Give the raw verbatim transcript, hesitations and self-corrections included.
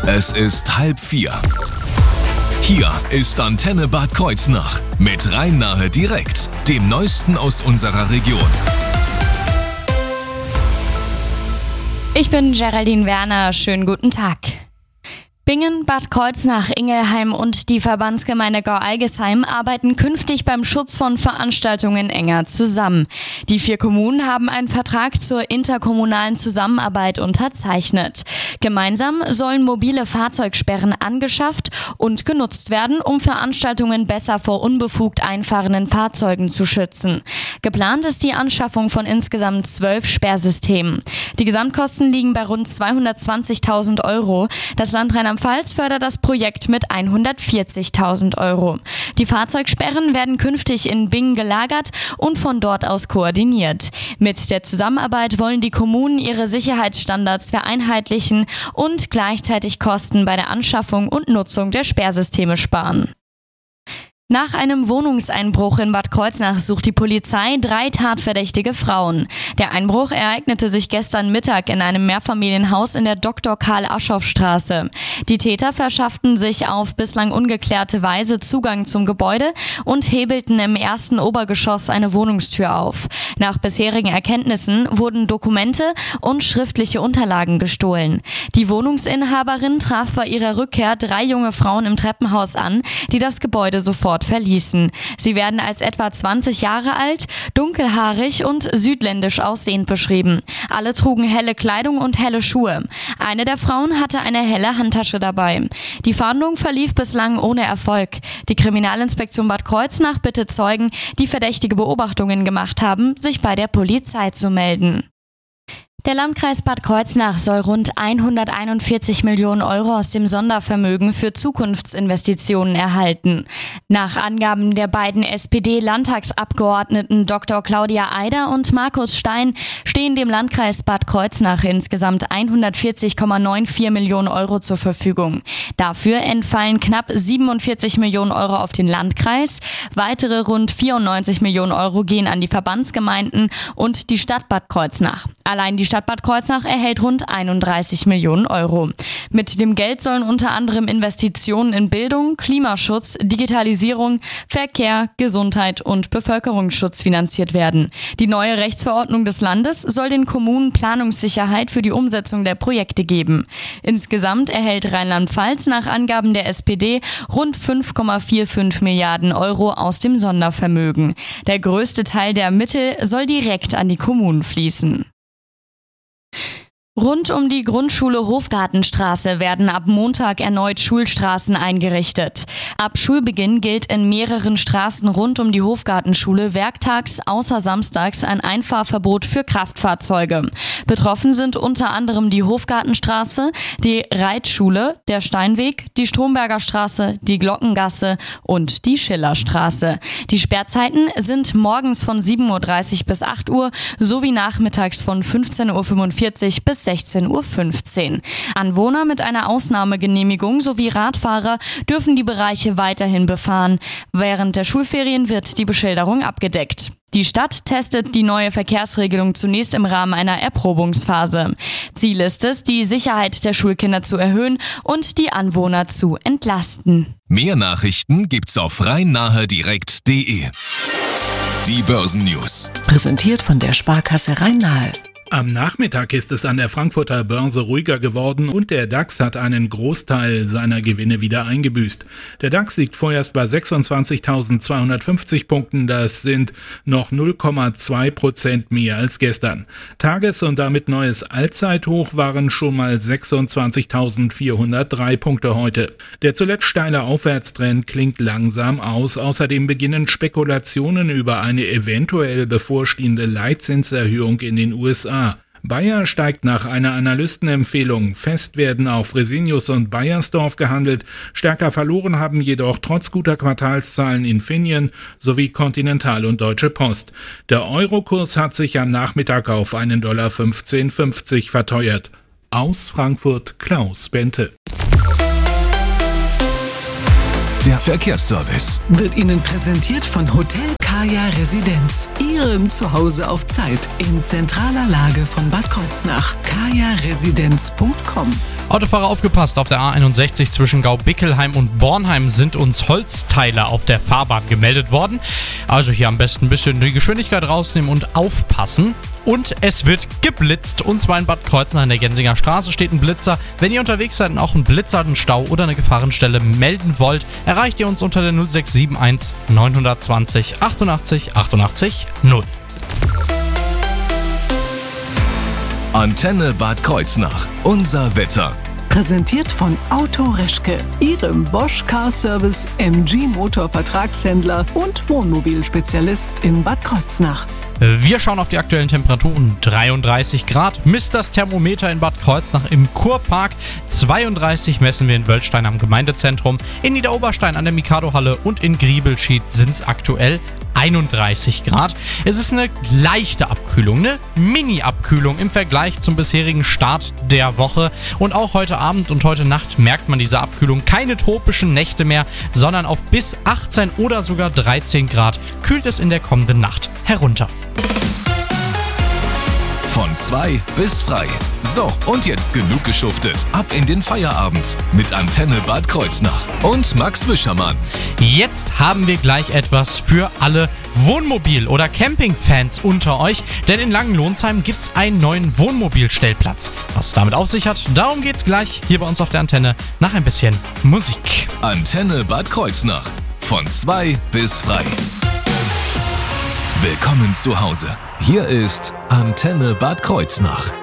Es ist halb vier. Hier ist Antenne Bad Kreuznach mit Rhein-Nahe direkt, dem Neuesten aus unserer Region. Ich bin Geraldine Werner, schönen guten Tag. Bingen, Bad Kreuznach, Ingelheim und die Verbandsgemeinde Gau-Algesheim arbeiten künftig beim Schutz von Veranstaltungen enger zusammen. Die vier Kommunen haben einen Vertrag zur interkommunalen Zusammenarbeit unterzeichnet. Gemeinsam sollen mobile Fahrzeugsperren angeschafft und genutzt werden, um Veranstaltungen besser vor unbefugt einfahrenden Fahrzeugen zu schützen. Geplant ist die Anschaffung von insgesamt zwölf Sperrsystemen. Die Gesamtkosten liegen bei rund zweihundertzwanzigtausend Euro. Das Land Rheinland-Pfalz fördert das Projekt mit hundertvierzigtausend Euro. Die Fahrzeugsperren werden künftig in Bingen gelagert und von dort aus koordiniert. Mit der Zusammenarbeit wollen die Kommunen ihre Sicherheitsstandards vereinheitlichen und gleichzeitig Kosten bei der Anschaffung und Nutzung der Sperrsysteme sparen. Nach einem Wohnungseinbruch in Bad Kreuznach sucht die Polizei drei tatverdächtige Frauen. Der Einbruch ereignete sich gestern Mittag in einem Mehrfamilienhaus in der Doktor Karl-Aschoff-Straße. Die Täter verschafften sich auf bislang ungeklärte Weise Zugang zum Gebäude und hebelten im ersten Obergeschoss eine Wohnungstür auf. Nach bisherigen Erkenntnissen wurden Dokumente und schriftliche Unterlagen gestohlen. Die Wohnungsinhaberin traf bei ihrer Rückkehr drei junge Frauen im Treppenhaus an, die das Gebäude sofort verließen. Sie werden als etwa zwanzig Jahre alt, dunkelhaarig und südländisch aussehend beschrieben. Alle trugen helle Kleidung und helle Schuhe. Eine der Frauen hatte eine helle Handtasche dabei. Die Fahndung verlief bislang ohne Erfolg. Die Kriminalinspektion Bad Kreuznach bittet Zeugen, die verdächtige Beobachtungen gemacht haben, sich bei der Polizei zu melden. Der Landkreis Bad Kreuznach soll rund hunderteinundvierzig Millionen Euro aus dem Sondervermögen für Zukunftsinvestitionen erhalten. Nach Angaben der beiden S P D-Landtagsabgeordneten Doktor Claudia Eider und Markus Stein stehen dem Landkreis Bad Kreuznach insgesamt hundertvierzig Komma vierundneunzig Millionen Euro zur Verfügung. Dafür entfallen knapp siebenundvierzig Millionen Euro auf den Landkreis, weitere rund vierundneunzig Millionen Euro gehen an die Verbandsgemeinden und die Stadt Bad Kreuznach. Allein die Stadt Bad Kreuznach erhält rund einunddreißig Millionen Euro. Mit dem Geld sollen unter anderem Investitionen in Bildung, Klimaschutz, Digitalisierung, Verkehr, Gesundheit und Bevölkerungsschutz finanziert werden. Die neue Rechtsverordnung des Landes soll den Kommunen Planungssicherheit für die Umsetzung der Projekte geben. Insgesamt erhält Rheinland-Pfalz nach Angaben der S P D rund fünf Komma fünfundvierzig Milliarden Euro aus dem Sondervermögen. Der größte Teil der Mittel soll direkt an die Kommunen fließen. Rund um die Grundschule Hofgartenstraße werden ab Montag erneut Schulstraßen eingerichtet. Ab Schulbeginn gilt in mehreren Straßen rund um die Hofgartenschule werktags außer samstags ein Einfahrverbot für Kraftfahrzeuge. Betroffen sind unter anderem die Hofgartenstraße, die Reitschule, der Steinweg, die Stromberger Straße, die Glockengasse und die Schillerstraße. Die Sperrzeiten sind morgens von sieben Uhr dreißig bis acht Uhr sowie nachmittags von fünfzehn Uhr fünfundvierzig bis sechzehn Uhr fünfzehn. Anwohner mit einer Ausnahmegenehmigung sowie Radfahrer dürfen die Bereiche weiterhin befahren. Während der Schulferien wird die Beschilderung abgedeckt. Die Stadt testet die neue Verkehrsregelung zunächst im Rahmen einer Erprobungsphase. Ziel ist es, die Sicherheit der Schulkinder zu erhöhen und die Anwohner zu entlasten. Mehr Nachrichten gibt's auf rhein-nahe direkt punkt de. Die Börsennews. Präsentiert von der Sparkasse Rhein-Nahe. Am Nachmittag ist es an der Frankfurter Börse ruhiger geworden und der DAX hat einen Großteil seiner Gewinne wieder eingebüßt. Der DAX liegt vorerst bei sechsundzwanzigtausendzweihundertfünfzig Punkten, das sind noch null Komma zwei Prozent mehr als gestern. Tages- und damit neues Allzeithoch waren schon mal sechsundzwanzigtausendvierhundertdrei Punkte heute. Der zuletzt steile Aufwärtstrend klingt langsam aus, außerdem beginnen Spekulationen über eine eventuell bevorstehende Leitzinserhöhung in den U S A. Bayer steigt nach einer Analystenempfehlung. Fest werden auch Fresenius und Baiersdorf gehandelt. Stärker verloren haben jedoch trotz guter Quartalszahlen Infineon sowie Continental und Deutsche Post. Der Eurokurs hat sich am Nachmittag auf einen Dollar fünfzehn fünfzig verteuert. Aus Frankfurt Klaus Bente. Der Verkehrsservice Wird Ihnen präsentiert von Hotel Kaya Residenz. Ihrem Zuhause auf Zeit in zentraler Lage von Bad Kreuznach. kaya residenz punkt com Autofahrer aufgepasst, auf der A einundsechzig zwischen Gaubickelheim und Bornheim sind uns Holzteile auf der Fahrbahn gemeldet worden. Also hier am besten ein bisschen die Geschwindigkeit rausnehmen und aufpassen. Und es wird geblitzt, und zwar in Bad Kreuznach an der Gensinger Straße steht ein Blitzer. Wenn ihr unterwegs seid und auch einen Blitzer, einen Stau oder eine Gefahrenstelle melden wollt, erreicht ihr uns unter der null sechs sieben eins neun zwei null achtundachtzig achtundachtzig null. Antenne Bad Kreuznach. Unser Wetter. Präsentiert von Auto Reschke, Ihrem Bosch Car Service M G Motor Vertragshändler und Wohnmobilspezialist in Bad Kreuznach. Wir schauen auf die aktuellen Temperaturen. dreiunddreißig Grad misst das Thermometer in Bad Kreuznach im Kurpark. zweiunddreißig messen wir in Wöllstein am Gemeindezentrum. In Niederoberstein an der Mikado-Halle und in Griebelschied sind es aktuell einunddreißig Grad. Es ist eine leichte Abkühlung, eine Mini-Abkühlung im Vergleich zum bisherigen Start der Woche. Und auch heute Abend und heute Nacht merkt man diese Abkühlung. Keine tropischen Nächte mehr, sondern auf bis achtzehn oder sogar dreizehn Grad kühlt es in der kommenden Nacht herunter. Von zwei bis frei. So, und jetzt genug geschuftet. Ab in den Feierabend mit Antenne Bad Kreuznach und Max Wischermann. Jetzt haben wir gleich etwas für alle Wohnmobil- oder Campingfans unter euch, denn in Langenlohnsheim gibt's einen neuen Wohnmobilstellplatz. Was es damit auf sich hat, darum geht's gleich hier bei uns auf der Antenne nach ein bisschen Musik. Antenne Bad Kreuznach. Von zwei bis frei. Willkommen zu Hause. Hier ist Antenne Bad Kreuznach.